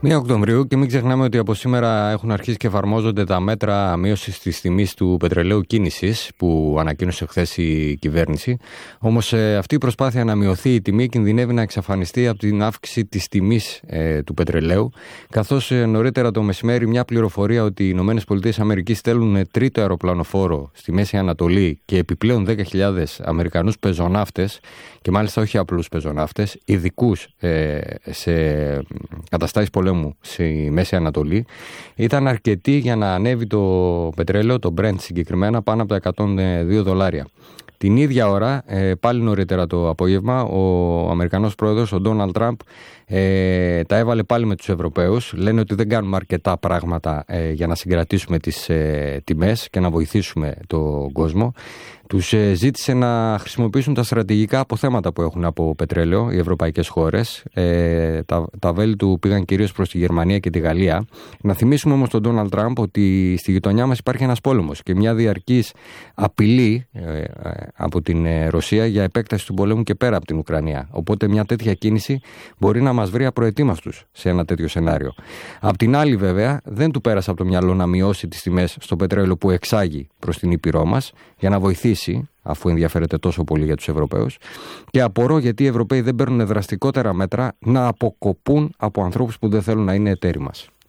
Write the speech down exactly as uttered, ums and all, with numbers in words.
πρώτη Οκτωβρίου, και μην ξεχνάμε ότι από σήμερα έχουν αρχίσει και εφαρμόζονται τα μέτρα μείωσης της τιμής του πετρελαίου κίνησης που ανακοίνωσε χθες η κυβέρνηση. Όμως ε, αυτή η προσπάθεια να μειωθεί η τιμή κινδυνεύει να εξαφανιστεί από την αύξηση της τιμής ε, του πετρελαίου, καθώς ε, νωρίτερα το μεσημέρι μια πληροφορία ότι οι Ηνωμένες Πολιτείες Αμερικής στέλνουν τρίτο αεροπλανοφόρο στη Μέση Ανατολή και επιπλέον δέκα χιλιάδες Αμερικανούς πεζοναύτες, και μάλιστα όχι απλούς πεζοναύτες, ειδικούς ε, σε καταστάσεις πολέμου στη Μέση Ανατολή, ήταν αρκετή για να ανέβει το πετρέλαιο, το Brent συγκεκριμένα, πάνω από τα εκατόν δύο δολάρια. Την ίδια ώρα, ε, πάλι νωρίτερα το απόγευμα, ο Αμερικανός πρόεδρος, ο Ντόναλντ Τραμπ, ε, τα έβαλε πάλι με τους Ευρωπαίους. Λένε ότι δεν κάνουμε αρκετά πράγματα ε, για να συγκρατήσουμε τις ε, τιμές και να βοηθήσουμε τον κόσμο. Τους ε, ζήτησε να χρησιμοποιήσουν τα στρατηγικά αποθέματα που έχουν από πετρέλαιο οι ευρωπαϊκές χώρες. Ε, τα, τα βέλη του πήγαν κυρίως προς τη Γερμανία και τη Γαλλία. Να θυμίσουμε όμως τον Ντόναλντ Τραμπ ότι στη γειτονιά μας υπάρχει ένας πόλεμος και μια διαρκής απειλή ε, από την Ρωσία για επέκταση του πολέμου και πέρα από την Ουκρανία. Οπότε μια τέτοια κίνηση μπορεί να μας βρει απροετοίμαστους σε ένα τέτοιο σενάριο. Απ' την άλλη, βέβαια, δεν του πέρασε από το μυαλό να μειώσει τις τιμές στο πετρέλαιο που εξάγει προς την Ήπειρό μας για να βοηθήσει, αφού ενδιαφέρεται τόσο πολύ για τους Ευρωπαίους. Και απορώ γιατί οι Ευρωπαίοι δεν παίρνουν δραστικότερα μέτρα να αποκοπούν από ανθρώπους που δεν θέλουν να είναι εταίροι μας.